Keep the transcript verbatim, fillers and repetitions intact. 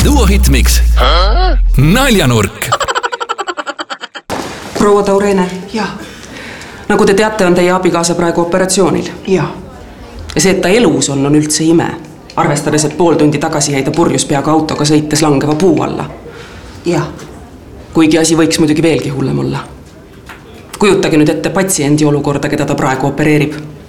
Duo Hitmix. Naljanurk. Proua Taurene. Jah. Nagu te teate, on teie abikaasa praegu operatsioonil. Jah. Ja see, et ta elus on, on üldse ime. Arvestades, et pool tundi tagasi jäi ta purjus peaga autoga sõites langeva puu alla. Jah. Kuigi asi võiks muidugi veelgi hullem olla. Kujutage nüüd ette patsiendi olukorda, keda ta praegu opereerib.